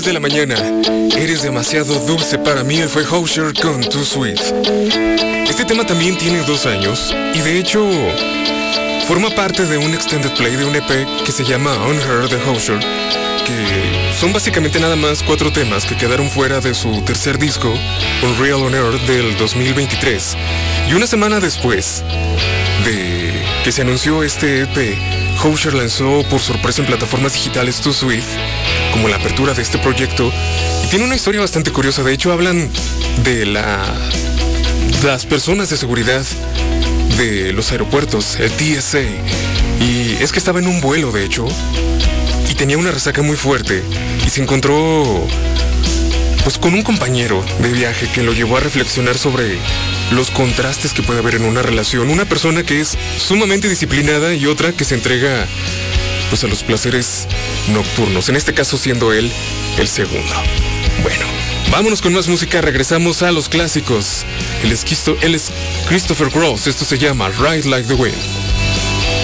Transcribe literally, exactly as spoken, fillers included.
De la mañana, eres demasiado dulce para mí. Él fue Hozier con Too Sweet. Este tema también tiene dos años y de hecho forma parte de un extended play de un E P que se llama On Her de Hozier, que son básicamente nada más cuatro temas que quedaron fuera de su tercer disco, Unreal on Earth, del dos mil veintitrés. Y una semana después de que se anunció este E P, Hozier lanzó por sorpresa en plataformas digitales Too Sweet como la apertura de este proyecto, y tiene una historia bastante curiosa. De hecho, hablan de la las personas de seguridad de los aeropuertos, el T S A, y es que estaba en un vuelo, de hecho, y tenía una resaca muy fuerte, y se encontró pues con un compañero de viaje que lo llevó a reflexionar sobre los contrastes que puede haber en una relación. Una persona que es sumamente disciplinada y otra que se entrega pues a los placeres nocturnos, en este caso siendo él el segundo. Bueno, vámonos con más música, regresamos a los clásicos. Él es, Kisto, él es Christopher Cross, esto se llama Ride Like the Wind.